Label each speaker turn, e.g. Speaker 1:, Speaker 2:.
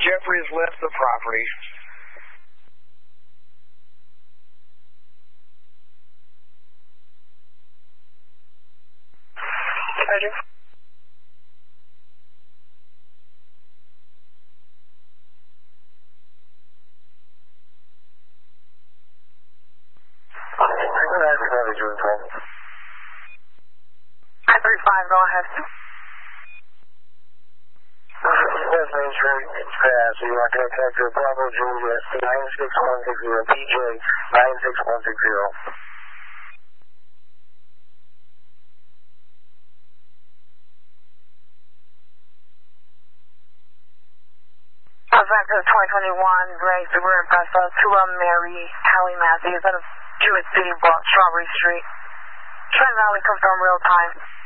Speaker 1: Jeffrey has left the property. Roger. I-35, go ahead.
Speaker 2: West Main Street, it's fast. So you are contact your Bravo Juliet 96160, PJ 96160.
Speaker 1: Vector 2021, Gray Subaru Impreza, 2 Mary Hallie Massey, is that a Jewett City Block, Strawberry Street. Trent Valley, confirm real time.